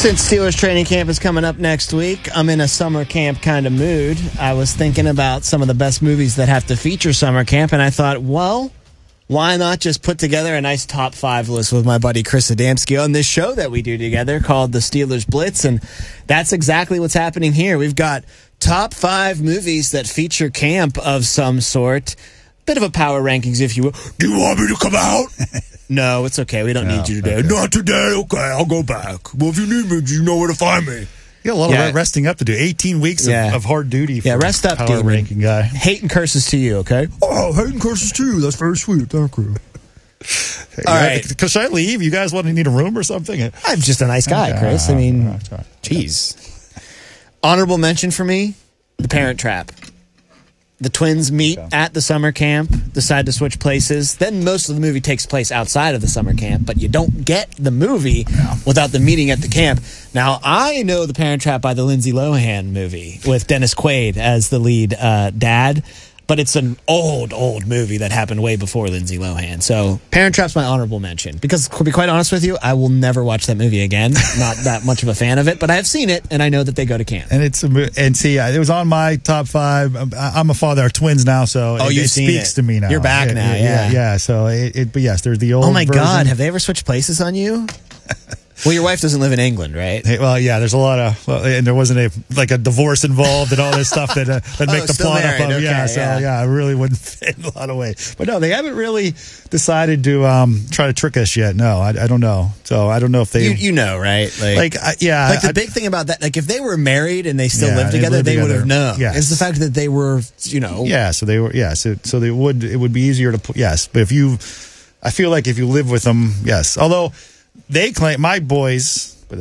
Since Steelers training camp is coming up next week, I'm in a summer camp kind of mood. I was thinking about some of the best movies that have to feature summer camp, and I thought, well, why not just put together a nice top 5 list with my buddy Chris Adamski on this show that we do together called the Steelers Blitz, and that's exactly what's happening here. We've got top 5 movies that feature camp of some sort. Bit of a power rankings, if you will. Do you want me to come out? No, it's okay. We don't need you today. Okay. Not today. Okay, I'll go back. Well, if you need me, you know where to find me. You got a lot of resting up to do. 18 weeks of hard duty for rest up, power ranking guy. Hate and curses to you, okay? Oh, hate and curses to you. That's very sweet. Thank you. Hey, all right. Should I leave? You guys need a room or something? I'm just a nice guy, Chris. I mean, jeez. Honorable mention for me, The Parent Trap. The twins meet at the summer camp, decide to switch places. Then most of the movie takes place outside of the summer camp, but you don't get the movie without the meeting at the camp. Now, I know The Parent Trap by the Lindsay Lohan movie with Dennis Quaid as the lead dad, but it's an old movie that happened way before Lindsay Lohan. So Parent Trap's my honorable mention. Because, to be quite honest with you, I will never watch that movie again. Not that much of a fan of it, but I have seen it, and I know that they go to camp. And it was on my top 5. I'm a father of twins now, so it speaks to me now. You're back now, yeah. So, but yes, there's the old Oh, my version. God. Have they ever switched places on you? Well, your wife doesn't live in England, right? Hey, well, yeah, there's a lot of, and there wasn't a divorce involved and all this stuff that make the plot married. up of. Okay, I really wouldn't fit in a lot of ways. But no, they haven't really decided to try to trick us yet. No, I don't know. So I don't know if they, you know, right? Like the big thing about that, like if they were married and they still lived together, they would have known. Yes. It's the fact that they were, So they were. Yes. So they would. It would be easier to put. Yes, but I feel like if you live with them, yes. Although. They claim my boys, but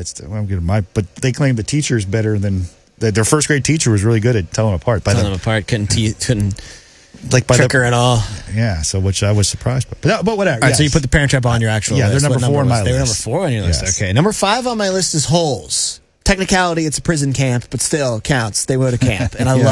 they claim the teacher's better than their first grade teacher was really good at telling them apart. Telling them apart, couldn't trick her at all. Yeah, so which I was surprised by. But whatever. All right, so you put The Parent Trap on your actual list. They're number 4 on my list. They were number 4 on your list. Yes. Okay, number 5 on my list is Holes. Technicality, it's a prison camp, but still counts. They go to camp, and I love